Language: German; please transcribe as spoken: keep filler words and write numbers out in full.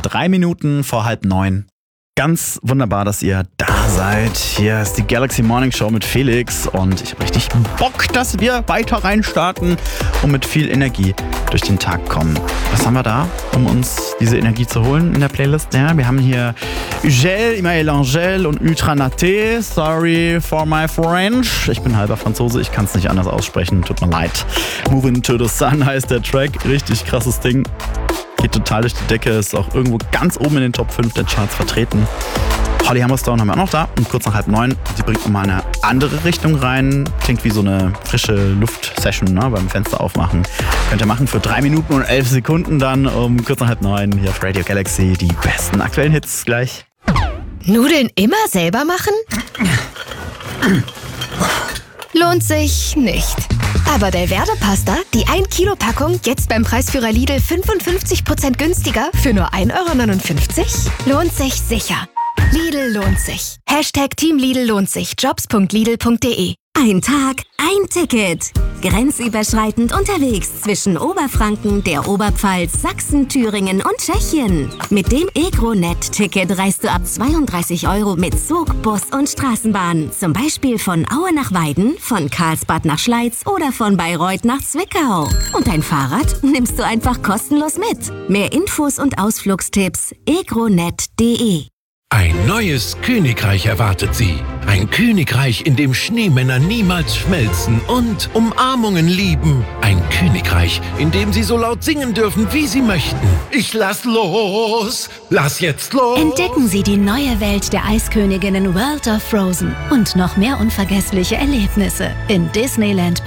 drei Minuten vor halb neun. Ganz wunderbar, dass ihr da seid. Hier ist die Galaxy Morning Show mit Felix und ich habe richtig Bock, dass wir weiter reinstarten und mit viel Energie durch den Tag kommen. Was haben wir da, um uns diese Energie zu holen in der Playlist? Ja, wir haben hier Ugel, Imael Angel und Ultra Naté. Sorry for my French. Ich bin halber Franzose, ich kann es nicht anders aussprechen. Tut mir leid. Moving to the Sun heißt der Track. Richtig krasses Ding. Geht total durch die Decke, ist auch irgendwo ganz oben in den Top fünf der Charts vertreten. Holly Humberstone haben wir auch noch da und kurz nach halb neun. Sie bringt nochmal eine andere Richtung rein. Klingt wie so eine frische Luftsession, ne, beim Fenster aufmachen. Könnt ihr machen für drei Minuten und elf Sekunden dann um kurz nach halb neun hier auf Radio Galaxy. Die besten aktuellen Hits gleich. Nudeln immer selber machen? Lohnt sich nicht. Aber Belverde-Pasta, die ein Kilo Packung, jetzt beim Preisführer Lidl fünfundfünfzig Prozent günstiger für nur ein Euro neunundfünfzig? Lohnt sich sicher. Lidl lohnt sich. Hashtag Team Lidl lohnt sich. jobs punkt lidl punkt de. Ein Tag, ein Ticket. Grenzüberschreitend unterwegs zwischen Oberfranken, der Oberpfalz, Sachsen, Thüringen und Tschechien. Mit dem EgroNet-Ticket reist du ab zweiunddreißig Euro mit Zug, Bus und Straßenbahn. Zum Beispiel von Aue nach Weiden, von Karlsbad nach Schleiz oder von Bayreuth nach Zwickau. Und dein Fahrrad nimmst du einfach kostenlos mit. Mehr Infos und Ausflugstipps egronet punkt de. Ein neues Königreich erwartet Sie. Ein Königreich, in dem Schneemänner niemals schmelzen und Umarmungen lieben. Ein Königreich, in dem Sie so laut singen dürfen, wie Sie möchten. Ich lass los, lass jetzt los. Entdecken Sie die neue Welt der Eisköniginnen World of Frozen und noch mehr unvergessliche Erlebnisse in Disneyland